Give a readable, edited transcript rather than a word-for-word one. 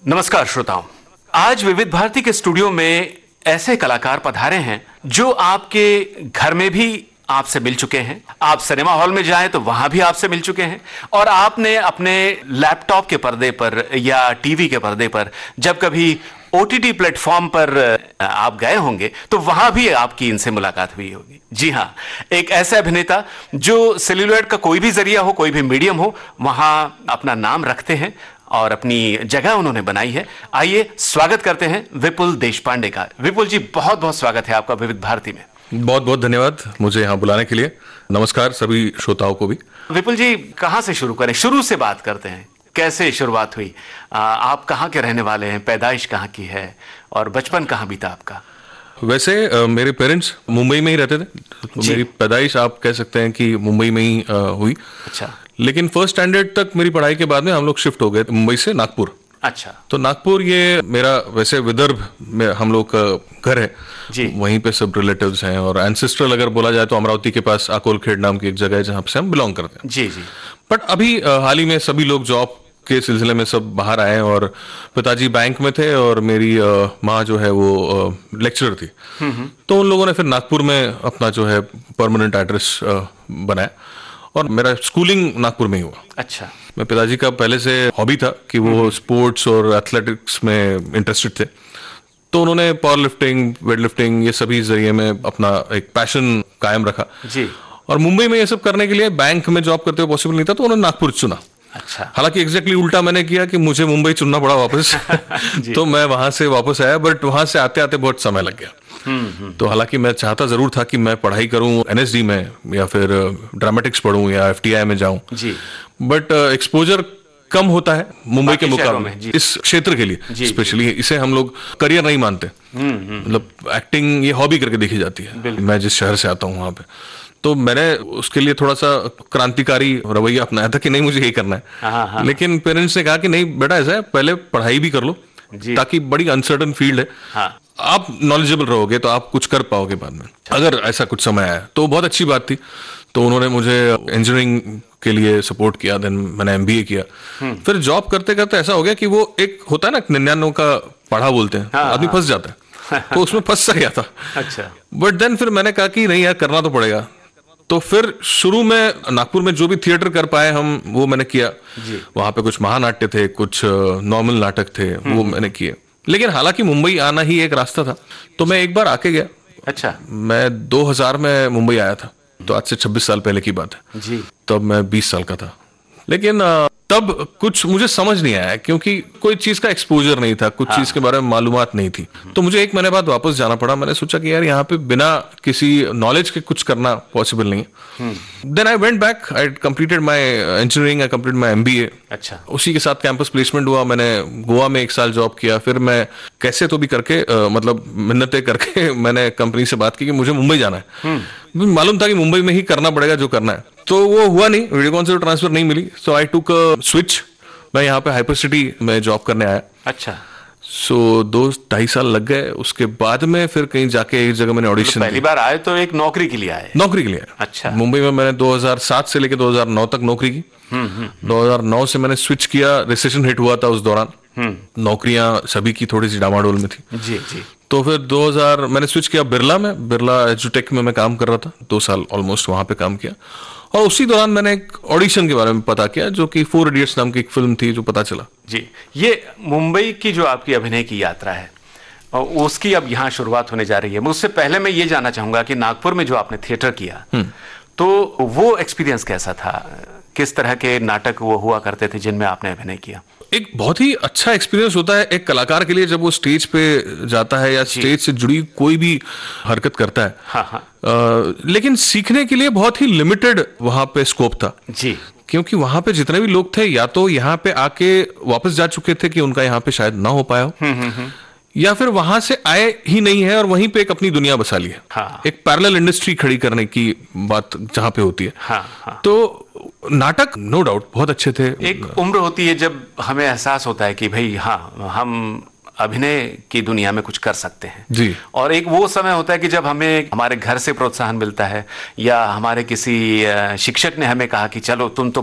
नमस्कार श्रोताओं, आज विविध भारती के स्टूडियो में ऐसे कलाकार पधारे हैं जो आपके घर में भी आपसे मिल चुके हैं, आप सिनेमा हॉल में जाएं तो वहां भी आपसे मिल चुके हैं, और आपने अपने लैपटॉप के पर्दे पर या टीवी के पर्दे पर जब कभी ओटीटी प्लेटफॉर्म पर आप गए होंगे तो वहां भी आपकी इनसे मुलाकात हुई होगी। जी हां, एक ऐसा अभिनेता जो सेल्यूलॉइड का कोई भी जरिया हो, कोई भी मीडियम हो, वहां अपना नाम रखते हैं और अपनी जगह उन्होंने बनाई है। आइए स्वागत करते हैं विपुल देशपांडे का। विपुल जी, बहुत बहुत स्वागत है आपका विविध भारती में। बहुत बहुत धन्यवाद मुझे यहाँ बुलाने के लिए। नमस्कार सभी श्रोताओं को भी। विपुल जी, कहाँ से शुरू करें? शुरू से बात करते हैं, कैसे शुरुआत हुई? आप कहाँ के रहने वाले हैं? पैदाइश कहाँ की है और बचपन कहाँ बीता आपका? वैसे मेरे पेरेंट्स मुंबई में ही रहते थे, तो मेरी पैदाइश आप कह सकते हैं कि मुंबई में ही हुई। अच्छा। लेकिन फर्स्ट स्टैंडर्ड तक मेरी पढ़ाई के बाद में हम लोग शिफ्ट हो गए मुंबई से नागपुर। अच्छा। तो नागपुर ये मेरा वैसे विदर्भ में हम लोग का घर है जी। वहीं पे सब रिलेटिव्स हैं, और एंसेस्ट्रल अगर बोला जाए तो अमरावती के पास आकोलखेड़ नाम की एक जगह है जहाँ से हम बिलोंग करते हैं। जी जी। बट अभी हाल ही में सभी लोग जॉब के सिलसिले में सब बाहर आए, और पिताजी बैंक में थे और मेरी माँ जो है वो लेक्चरर थी। तो उन लोगों ने फिर नागपुर में अपना जो है परमानेंट एड्रेस बनाया, और मेरा स्कूलिंग नागपुर में ही हुआ। अच्छा। मैं पिताजी का पहले से हॉबी था कि वो स्पोर्ट्स और एथलेटिक्स में इंटरेस्टेड थे, तो उन्होंने पावर लिफ्टिंग, वेट लिफ्टिंग, ये सभी जरिए में अपना एक पैशन कायम रखा। जी। और मुंबई में ये सब करने के लिए बैंक में जॉब करते हुए पॉसिबल नहीं था, तो उन्होंने नागपुर चुना। अच्छा। हालांकि एग्जैक्टली उल्टा मैंने किया कि मुझे मुंबई चुनना पड़ा वापस तो मैं वहां से वापस आया, बट वहां से आते आते बहुत समय लग गया। तो हालांकि मैं चाहता जरूर था कि मैं पढ़ाई करूं एनएसडी में या फिर ड्रामेटिक्स पढ़ूं या एफटीआई में जाऊं, जी। बट एक्सपोजर कम होता है मुंबई के मुकाबले में, इस क्षेत्र के लिए स्पेशली। इसे हम लोग करियर नहीं मानते, मतलब एक्टिंग ये हॉबी करके देखी जाती है। मैं जिस शहर से आता हूँ वहां पे, तो मैंने उसके लिए थोड़ा सा क्रांतिकारी रवैया अपनाया था कि नहीं, मुझे यही करना है। लेकिन पेरेंट्स ने कहा कि नहीं बेटा, ऐसा है पहले पढ़ाई भी कर लो, ताकि बड़ी अनसर्टन फील्ड है। हाँ। आप नॉलेजेबल रहोगे तो आप कुछ कर पाओगे बाद में, अगर ऐसा कुछ समय आया तो बहुत अच्छी बात थी। तो उन्होंने मुझे इंजीनियरिंग के लिए सपोर्ट किया, देन मैंने एमबीए किया। फिर जॉब करते करते ऐसा हो गया कि वो एक होता है ना 99 का पढ़ा बोलते हैं, आदमी फंस जाता है, तो उसमें फंस सा गया था। अच्छा। बट देन फिर मैंने कहा कि नहीं यार, करना तो पड़ेगा। तो फिर शुरू में नागपुर में जो भी थिएटर कर पाए हम, वो मैंने किया। वहां पे कुछ महानाट्य थे, कुछ नॉर्मल नाटक थे, वो मैंने किए। लेकिन हालांकि मुंबई आना ही एक रास्ता था, तो मैं एक बार आके गया। अच्छा। मैं 2000 में मुंबई आया था, तो आज से 26 साल पहले की बात है। जी। तब मैं 20 साल का था। लेकिन तब कुछ मुझे समझ नहीं आया, क्योंकि कोई चीज का एक्सपोजर नहीं था, कुछ चीज के बारे में मालूमात नहीं थी। तो मुझे 1 महीने बाद वापस जाना पड़ा। मैंने सोचा कि यार यहाँ पे बिना किसी नॉलेज के कुछ करना पॉसिबल नहीं है। Then I went back, I completed my engineering, I completed my MBA. अच्छा। उसी के साथ कैंपस प्लेसमेंट हुआ। मैंने गोवा में 1 साल जॉब किया। फिर मैं कैसे तो भी करके मतलब मिन्नतें करके मैंने कंपनी से बात की कि मुझे मुंबई जाना है। मालूम था कि मुंबई में ही करना पड़ेगा जो करना है। तो वो हुआ नहीं, वीडियोकॉन से ट्रांसफर नहीं मिली, सो आई टुक स्विच। मैं यहाँ पे हाइपर सिटी में जॉब करने आया। अच्छा। सो 2-2.5 साल लग गए। उसके बाद में फिर कहीं जाके एक जगह मैंने ऑडिशन पहली बार आए तो एक नौकरी के लिए आए? नौकरी के लिए। अच्छा। मुंबई में मैंने 2007 से लेकर 2009 तक नौकरी की। 2009 से मैंने स्विच किया, रिसेशन हिट हुआ था उस दौरान। नौकरियां सभी की थोड़ी सी डामाडोल में थी। जी जी। तो फिर 2000 मैंने स्विच किया बिरला में, बिरला एजुटेक में मैं काम कर रहा था। 2 साल ऑलमोस्ट वहां पे काम किया, और उसी दौरान मैंने एक ऑडिशन के बारे में पता किया, जो कि 4 इडियट्स नाम की एक फिल्म थी, जो पता चला। जी। ये मुंबई की जो आपकी अभिनय की यात्रा है, और उसकी अब यहाँ शुरुआत होने जा रही है। उससे पहले मैं ये जानना चाहूंगा कि नागपुर में जो आपने थिएटर किया, तो वो एक्सपीरियंस कैसा था? किस तरह के नाटक वो हुआ करते थे जिनमें आपने अभिनय किया? एक बहुत ही अच्छा एक्सपीरियंस होता है एक कलाकार के लिए, जब वो स्टेज पे जाता है या स्टेज से जुड़ी कोई भी हरकत करता है। हाँ। लेकिन सीखने के लिए बहुत ही लिमिटेड वहां पे स्कोप था। जी। क्योंकि वहां पे जितने भी लोग थे, या तो यहाँ पे आके वापस जा चुके थे कि उनका यहाँ पे शायद ना हो पाया हो, या फिर वहां से आए ही नहीं है और वहीं पे एक अपनी दुनिया बसा ली है। हाँ। एक पैरेलल इंडस्ट्री खड़ी करने की बात जहां पे होती है। हाँ। तो नाटक नो डाउट बहुत अच्छे थे। एक उम्र होती है जब हमें एहसास होता है कि भाई हाँ, हम अभिनय की दुनिया में कुछ कर सकते हैं जी। और एक वो समय होता है कि जब हमें हमारे घर से प्रोत्साहन मिलता है, या हमारे किसी शिक्षक ने हमें कहा कि चलो तुम तो